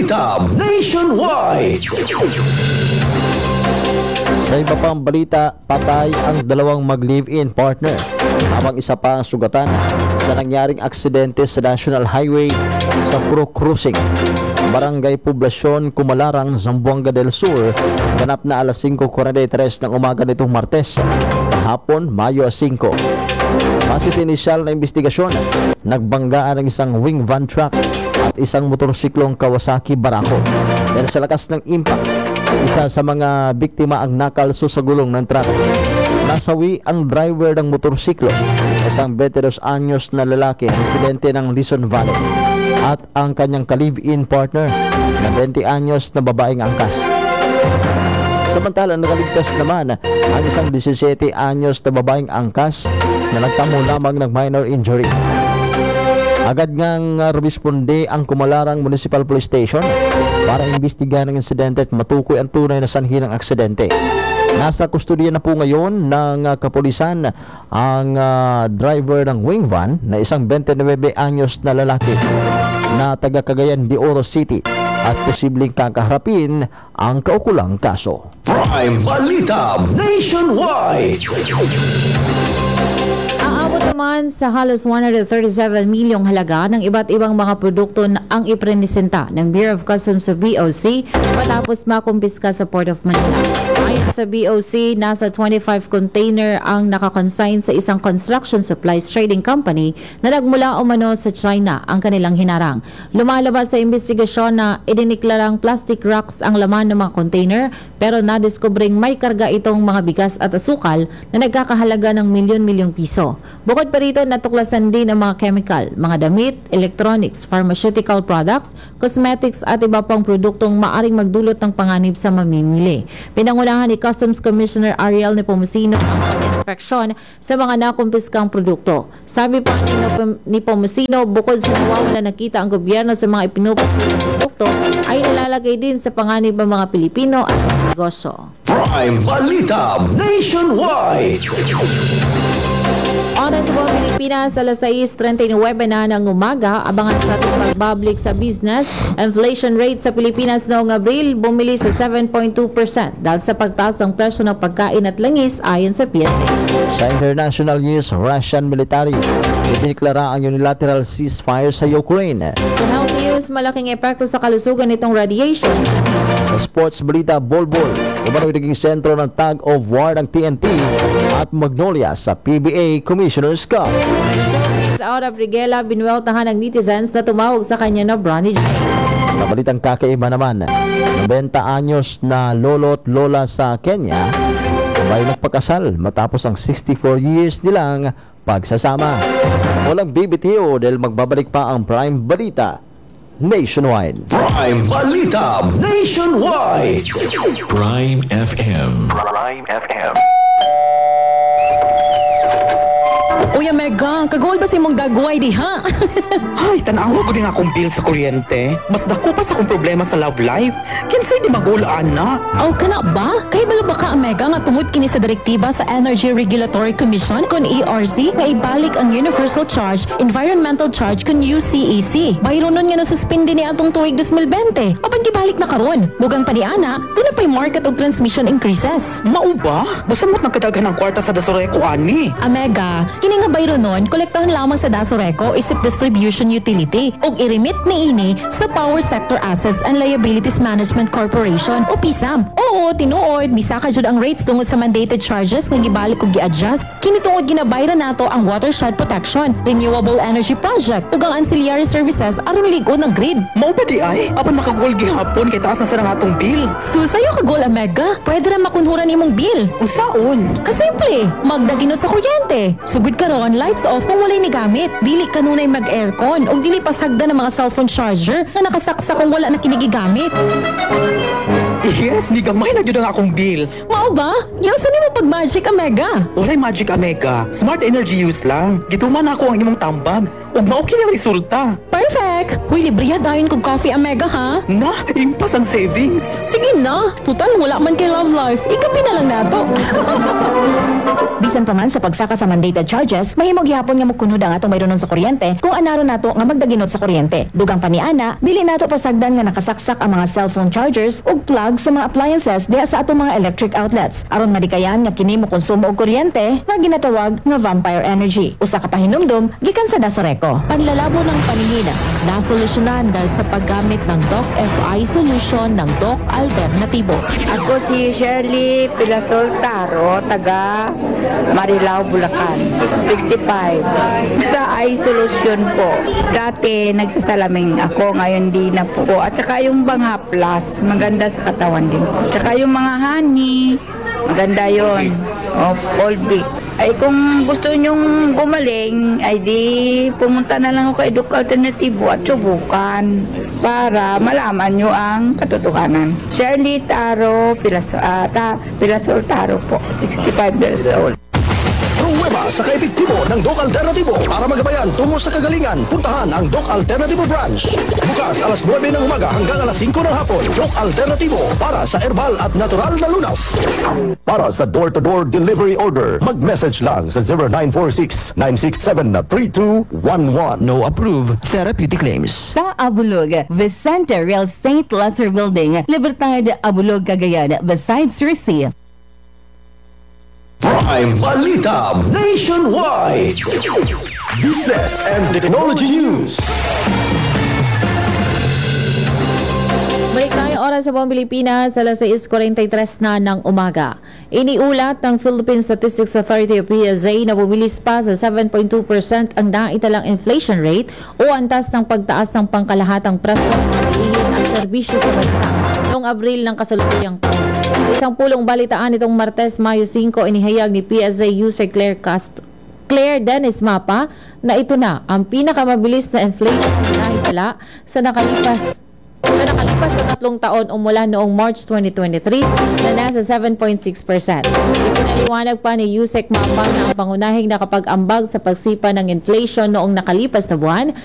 balita nationwide. Sa iba pang balita, patay ang dalawang mag-live-in partner habang isa pa ang sugatan sa nangyaring aksidente sa National Highway sa Puro Cruising, Barangay Poblasyon, Kumalarang, Zamboanga del Sur, ganap na alas 5:43 ng umaga nitong Martes, kahapon, Mayo 5. Base sa inisyal na investigasyon, nagbanggaan ng isang wing van truck at isang motorsiklong Kawasaki Barako. Dahil sa lakas ng impact, isa sa mga biktima ang nakalso sa gulong ng truck. Nasawi ang driver ng motorsiklo, isang 22 anyos na lalaki, residente ng Luzon Valley, at ang kanyang ka-live-in partner na 20 anyos na babaeng angkas. Samantalang nakaligtas naman ang isang 17 anyos na babaeng angkas na nagtamo lamang ng minor injury. Agad ngang rumisponde ang Kumalarang Municipal Police Station para imbestigahan ang insidente at matukoy ang tunay na sanhi ng aksidente. Nasa kustodiya na po ngayon ng kapulisan ang driver ng wing van na isang 29 anyos na lalaki na taga Cagayan de Oro City at posibleng kakaharapin ang kaukulang kaso. Prime Balita Nationwide. Aabot naman sa halos 137 milyong halaga ng iba't ibang mga produkto na ang iprenisenta ng Bureau of Customs sa BOC matapos makumpiska sa Port of Manila. Ayon sa BOC, nasa 25 container ang nakakonsign sa isang construction supplies trading company na nagmula umano sa China ang kanilang hinarang. Lumalabas sa investigasyon na idiniklarang plastic rocks ang laman ng mga container pero nadiskubring may karga itong mga bigas at asukal na nagkakahalaga ng milyon-milyong piso. Bukod pa rito, natuklasan din ang mga chemical, mga damit, electronics, pharmaceutical products, cosmetics at iba pang produktong maaring magdulot ng panganib sa mamimili. Pinangunahan ni Customs Commissioner Ariel Nepomuceno ang pag-inspeksyon sa mga nakumpiskang produkto. Sabi pa ni Nepomuceno, bukod sa nawawala nakita ang gobyerno sa mga ipinupuspos na produkto, ay nalalagay din sa panganib ang mga Pilipino at mga negosyo. Prime Balita Nationwide. Oras sa buong Pilipinas, alas 6:39 na ng umaga, abangan sa ating pagbabalik sa business. Inflation rate sa Pilipinas noong Abril bumili sa 7.2% dahil sa pagtaas ng presyo ng pagkain at langis ayon sa PSA. Sa international news, Russian military idineklara ang unilateral ceasefire sa Ukraine. Sa health news, malaking epekto sa kalusugan nitong radiation. Sa sports balita, Bolbol, umano'y naging sentro ng tug of war ng TNT at Magnolia sa PBA Commissioner's Cup. Si Showbiz out of Rigela, binuweltahan ng netizens na tumawag sa kanya na Bronny James. Sa balitang kakaiba naman, 90 anyos na lolo at lola sa Kenya ay nagpakasal matapos ang 64 years nilang pagsasama. Walang bibitiyo dahil magbabalik pa ang Prime Balita Nationwide. Prime Balita Nationwide. Prime FM. Prime FM. Uy, Mega, kagawal ba si mong dagway di ha? Ay, tanawa ko din akong bill sa kuryente. Mas dako pa sa akong problema sa love life. Kinsay di magulaan na. Aw, kana ba? Kay bala ka, Mega, nga tungod kini sa direktiba sa Energy Regulatory Commission kon ERC nga ibalik ang Universal Charge, Environmental Charge kon UCEC. Bayro nun nga nasuspindi ni atong tuig 2020. Apan gibalik na karon. Dugang paniana, doon na pa'y market og transmission increases. Mao ba? Musamot ng kadaghan ng kwarta sa Dasoreco ani. Mega, kini nga bayro nun, kolektahan lamang sa Dasoreco isip distribution utility ug i-remit ni ini sa Power Sector Assets and Liabilities Management Corporation o PSAM. Oo, tinuod, misaka jud ang rates tungod sa mandated charges nga gibalik ug gi-adjust. Kini tungod ginabayran nato ang watershed protection, renewable energy project ug ang ancillary services aron ligon ng grid. Mao ba di ay? Apan makagol gihapon kay taas na sa atong bill. Susayo ka gol, Mega. Pwede ra makunhuran imong bill. Usaon? Kasimple, magdaginot sa kuryente. Sugod karon, lights off kung walay ni gamit. Dili kanunay mag-aircon ug dili pasagda ng mga cellphone charger na nakasaksa kung wala na kinigigamit. Yes, ni gamay na jud ang akong bill. Mao ba? Yasan nimo pag Magic Mega? Walay Magic Mega. Smart energy use lang. Gituman ako ang imong tambag. Ug mao kini ang resulta. Perfect! Huy, libriya dayon kog coffee ang mega ha? Na, impas ang savings. Sige na, total wala man kay Love Life. Ikapi na lang nato. Bisan pa man sa pagsaka sa mandated charges, mahimog gyapon nga mokunod ang atong mayroon sa kuryente kung anaro nato nga magdaginot sa kuryente. Dugang paniana, dili nato pasagdan nga nakasaksak ang mga cellphone chargers ug plug sa mga appliances diha sa atong mga electric outlets aron madikayan nga kini mo konsumo og kuryente nga ginatawag nga vampire energy. Usa ka pahinumdum gikan sa Dasoreco. Panlalabo ng paningin na solusyonan dahil sa paggamit ng Doc FI solution ng Doc Alternatibo. Ako si Shirley Pilasol Taro, taga Marilao, Bulacan, 65. Sa eye solution po. Dati nagsasalaming ako, ngayon di na po. At saka yung Banga Plus, maganda sa katawan din. At saka yung mga honey, maganda yon. O, Volvic. Ay kung gusto nyong gumaling, ay di pumunta na lang ako kay Doc Alternatibo at subukan para malaman nyo ang katotohanan. Shirley Taro, Pilasol Taro po, 65 years old. Pruweba sa kaepektibo ng Doc Alternatibo. Para magabayan tungo sa kagalingan, puntahan ang Doc Alternatibo branch. Bukas alas 9 ng umaga hanggang alas 5 ng hapon. Doc Alternatibo para sa herbal at natural na lunas. Para sa door-to-door delivery order, mag-message lang sa 0946-967-3211. No approved therapeutic claims. Sa Abulog, Vicente Real Estate Lesser Building, Libertad, Abulog, Cagayan, beside Sursi. Prime Balita Nationwide. Business and Technology News. Balik tayo oras sa buong Pilipinas, alas 6:43 na ng umaga. Iniulat ng Philippine Statistics Authority o PSA na bumilis pa sa 7.2% ang naitalang inflation rate o antas ng pagtaas ng pangkalahatang presyo ng mga bilihin at serbisyo sa bansa noong Abril ng kasalukuyang taon. Sa isang pulong balitaan nitong Martes, Mayo 5, inihayag ni PSA user Claire Dennis Mapa na ito na ang pinakamabilis na inflation na naitala sa nakalipas na 3 taon o mula noong March 2023 na nasa 7.6%. Ipinaliwanag pa ni Yusek Mapa na ang pangunahing nakapag-ambag sa pagsipa ng inflation noong nakalipas na buwan